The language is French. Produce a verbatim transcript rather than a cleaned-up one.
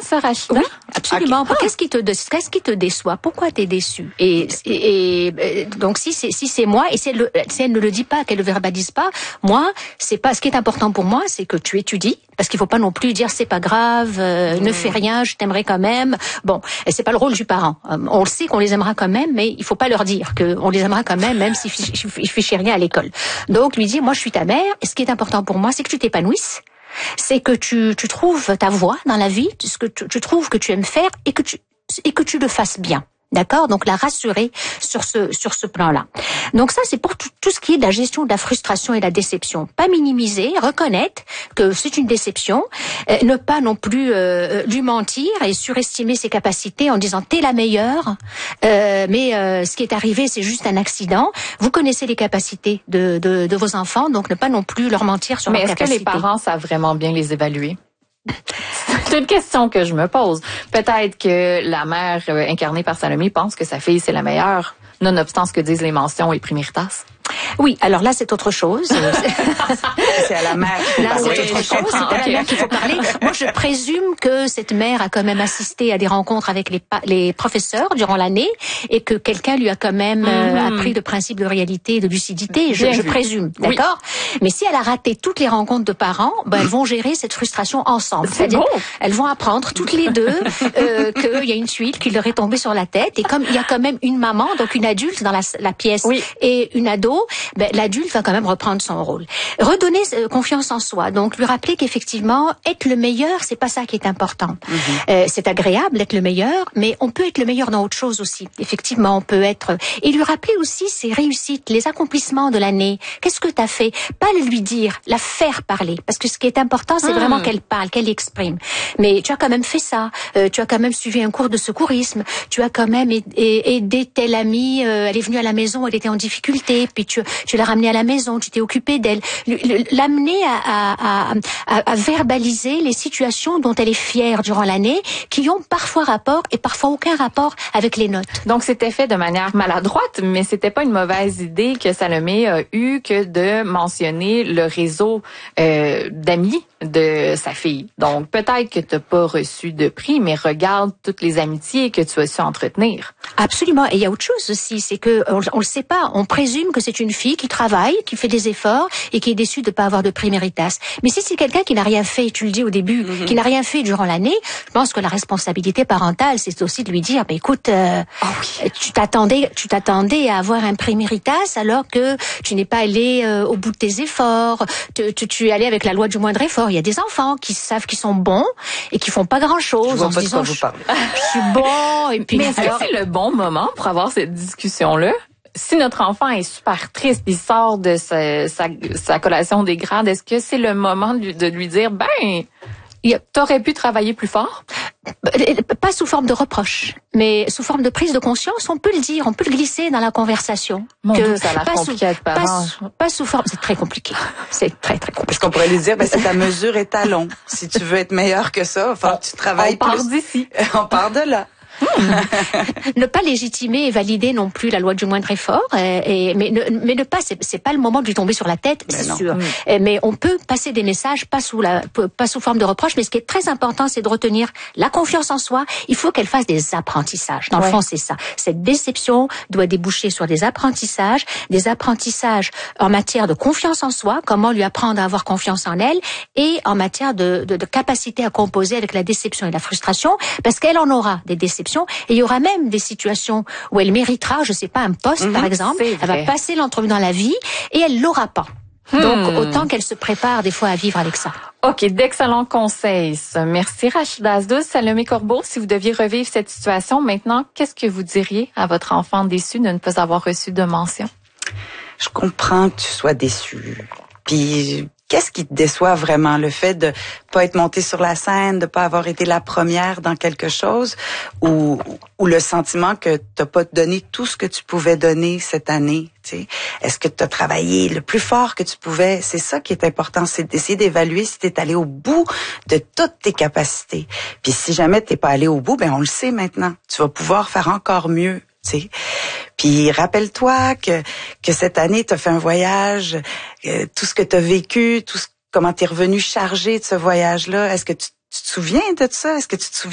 ça, Rachida? Oui, absolument. Okay. Qu'est-ce qui te qu'est-ce qui te déçoit? Pourquoi t'es déçu? Et, et, et donc si c'est si c'est moi, et si elle, le, si elle ne le dit pas, qu'elle le verbalise pas, moi, c'est pas ce qui est important pour moi, c'est que tu étudies, parce qu'il faut pas non plus dire c'est pas grave, euh, mmh. ne fais rien, je t'aimerais quand même. Bon, et c'est pas le rôle du parent. On le sait qu'on les aimera quand même, mais il faut pas leur dire que on les aimera quand même, même s'ils ne fichent rien à l'école. Donc lui dire, moi je suis ta mère, et ce qui est important pour moi, c'est que tu t'épanouisses. C'est que tu, tu trouves ta voie dans la vie, ce que tu, tu trouves que tu aimes faire et que tu, et que tu le fasses bien. D'accord? Donc, la rassurer sur ce, sur ce plan-là. Donc, ça, c'est pour tout, tout ce qui est de la gestion de la frustration et de la déception. Pas minimiser, reconnaître que c'est une déception, euh, ne pas non plus euh, lui mentir et surestimer ses capacités en disant t'es la meilleure, euh, mais euh, ce qui est arrivé, c'est juste un accident. Vous connaissez les capacités de, de, de vos enfants, donc ne pas non plus leur mentir sur mais leurs capacités. Mais est-ce que les parents savent vraiment bien les évaluer? C'est une question que je me pose. Peut-être que la mère euh, incarnée par Salomé pense que sa fille, c'est la meilleure, nonobstant ce que disent les mentions et priméritas. Oui, alors là, c'est autre chose. C'est à la mère. Là, c'est oui, autre chose. C'est à okay. la mère qu'il faut parler. Moi, je présume que cette mère a quand même assisté à des rencontres avec les, les professeurs durant l'année et que quelqu'un lui a quand même mm-hmm. euh, appris le principe de réalité et de lucidité. Je, je présume, d'accord? Oui. Mais si elle a raté toutes les rencontres de parents, ben, elles vont gérer cette frustration ensemble. C'est C'est-à-dire, bon. elles vont apprendre toutes les deux euh, qu'il y a une tuile qui leur est tombée sur la tête. Et comme il y a quand même une maman, donc une adulte dans la, la pièce oui. et une ado, ben, l'adulte va quand même reprendre son rôle. Redonner euh, confiance en soi. Donc, lui rappeler qu'effectivement, être le meilleur, c'est pas ça qui est important. Mm-hmm. Euh, c'est agréable d'être le meilleur, mais on peut être le meilleur dans autre chose aussi. Effectivement, on peut être... Et lui rappeler aussi ses réussites, les accomplissements de l'année. Qu'est-ce que t'as fait? Pas le lui dire, la faire parler. Parce que ce qui est important, c'est mm. vraiment qu'elle parle, qu'elle exprime. Mais tu as quand même fait ça. Euh, tu as quand même suivi un cours de secourisme. Tu as quand même aidé telle amie. Euh, elle est venue à la maison, elle était en difficulté. Puis tu, tu l'as ramenée à la maison, tu t'es occupé d'elle. L'amener à, à, à, à verbaliser les situations dont elle est fière durant l'année, qui ont parfois rapport et parfois aucun rapport avec les notes. Donc, c'était fait de manière maladroite, mais c'était pas une mauvaise idée que Salomé a eue que de mentionner le réseau euh, d'amis de sa fille. Donc, peut-être que tu n'as pas reçu de prix, mais regarde toutes les amitiés que tu as su entretenir. Absolument. Et il y a autre chose aussi, c'est que on, on le sait pas. On présume que c'est une fille qui travaille, qui fait des efforts et qui est déçue de pas avoir de prix méritas. Mais si c'est quelqu'un qui n'a rien fait, tu le dis au début, mm-hmm. qui n'a rien fait durant l'année, je pense que la responsabilité parentale, c'est aussi de lui dire, ben écoute, euh, oh oui. tu t'attendais, tu t'attendais à avoir un prix méritas alors que tu n'es pas allé euh, au bout de tes efforts. Tu, tu, tu es allé avec la loi du moindre effort. Il y a des enfants qui savent qu'ils sont bons et qui font pas grand-chose. Je vois en pas se disant, de quoi vous parlez. Je, je suis bon. Et puis, mais est-ce alors... que c'est le bon moment pour avoir cette discussion-là? Si notre enfant est super triste, il sort de sa, sa, sa collation des grades, est-ce que c'est le moment de lui, de lui dire, ben, t'aurais pu travailler plus fort? Pas sous forme de reproche, mais sous forme de prise de conscience, on peut le dire, on peut le glisser dans la conversation. Mon que Dieu, ça a l'air compliqué à être parent. Pas, pas sous forme, c'est très compliqué. C'est très, très compliqué. Parce qu'on pourrait lui dire, ben, c'est ta mesure et talon. Si tu veux être meilleur que ça, enfin, tu travailles plus. On part part d'ici. On part de là. Ne pas légitimer et valider non plus la loi du moindre effort, et, et, mais, ne, mais ne pas, c'est, c'est pas le moment de lui tomber sur la tête, mais c'est non. sûr. Mmh. Mais on peut passer des messages, pas sous la, pas sous forme de reproche, mais ce qui est très important, c'est de retenir la confiance en soi. Il faut qu'elle fasse des apprentissages. Dans ouais. le fond, c'est ça. Cette déception doit déboucher sur des apprentissages, des apprentissages en matière de confiance en soi, comment lui apprendre à avoir confiance en elle, et en matière de, de, de capacité à composer avec la déception et la frustration, parce qu'elle en aura des déceptions. Et il y aura même des situations où elle méritera, je sais pas, un poste, mmh, par exemple. Elle va passer l'entrevue dans la vie et elle l'aura pas. Hmm. Donc, autant qu'elle se prépare des fois à vivre avec ça. OK, d'excellents conseils. Merci Rachida Asdouz. Salomé Corbeau, si vous deviez revivre cette situation maintenant, qu'est-ce que vous diriez à votre enfant déçu de ne pas avoir reçu de mention? Je comprends que tu sois déçu. Puis... Qu'est-ce qui te déçoit vraiment? Le fait de pas être montée sur la scène, de pas avoir été la première dans quelque chose, ou, ou le sentiment que t'as pas donné tout ce que tu pouvais donner cette année, tu sais? Est-ce que tu as travaillé le plus fort que tu pouvais? C'est ça qui est important, c'est d'essayer d'évaluer si t'es allé au bout de toutes tes capacités. Puis si jamais t'es pas allé au bout, ben on le sait maintenant. Tu vas pouvoir faire encore mieux. T'sais. Puis rappelle-toi que que cette année tu as fait un voyage, euh, tout ce que tu as vécu, tout ce, comment tu es revenu chargé de ce voyage-là. Est-ce que tu, tu te souviens de ça? Est-ce que tu te souviens